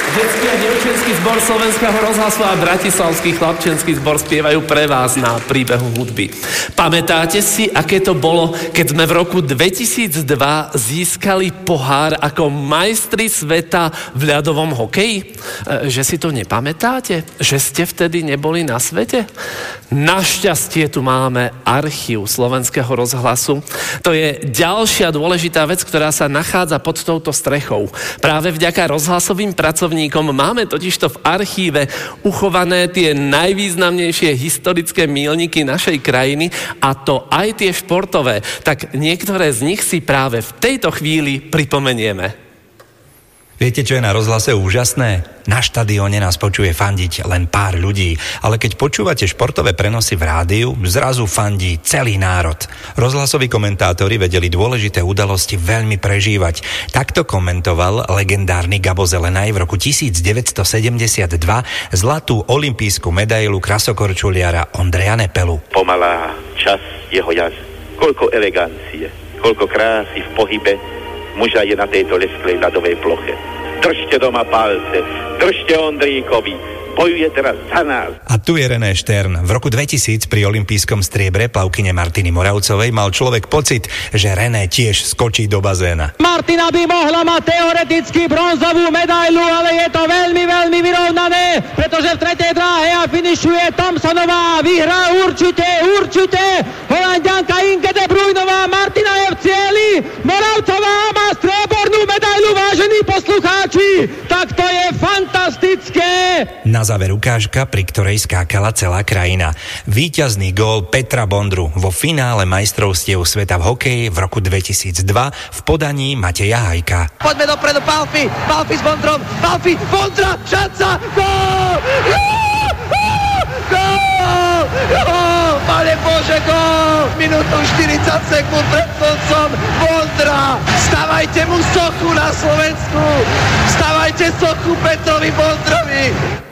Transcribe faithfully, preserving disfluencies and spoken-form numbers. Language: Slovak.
Detský a dievčenský zbor Slovenského rozhlasu a Bratislavský chlapčenský zbor spievajú pre vás na príbehu hudby. Pamätáte si, aké to bolo, keď sme v roku dvetisícdva získali pohár ako majstri sveta v ľadovom hokeji? Že si to nepamätáte? Že ste vtedy neboli na svete? Našťastie tu máme archív Slovenského rozhlasu. To je ďalšia dôležitá vec, ktorá sa nachádza pod touto strechou. Práve vďaka rozhlasovým pracovníkom máme totižto v archíve uchované tie najvýznamnejšie historické míľniky našej krajiny, a to aj tie športové. Tak niektoré z nich si práve v tejto chvíli pripomenieme. Viete, čo je na rozhlase úžasné? Na štadióne nás počuje fandiť len pár ľudí, ale keď počúvate športové prenosy v rádiu, zrazu fandí celý národ. Rozhlasoví komentátori vedeli dôležité udalosti veľmi prežívať. Takto komentoval legendárny Gabo Zelenaj v roku devätnásťstosedemdesiatdva zlatú olympijskú medailu krasokorčuliara Ondreja Nepelu. Pomalá čas jeho jazd. Koľko elegancie, koľko krásy v pohybe muža je na tejto lesklej ľadovej ploche. Držte doma palce, držte Ondríkovi, bojuje teraz za nás. A tu je René Štern. V roku dvetisíc pri olympijskom striebre plavkyne Martiny Moravcovej mal človek pocit, že René tiež skočí do bazéna. Martina by mohla mať teoreticky bronzovú medailu, ale je to veľmi, veľmi vyrovnané, pretože v tretej dráhe a finišuje Thompsonová. Vyhrá určite, určite Holanďanka Inge de Bruynová. Martina je v cieli, Moravcová má striebornú medailu, vážení poslucháči. Tak to je fantastické. Na záver ukážka, pri ktorej skákala celá krajina. Víťazný gól Petra Bondru vo finále majstrovstiev sveta v hokeji v roku dvetisícdva v podaní Mateja Hajka. Poďme dopredu, Palfi, Palfi s Bondrom, Palfi, Bondra, šanca, gól! Gól! Gól! Pane Bože, gól! Minútu štyridsať sekúnd pred koncom, Bondra! Stavajte mu sochu na Slovensku! Stavajte sochu Petrovi Bondrovi!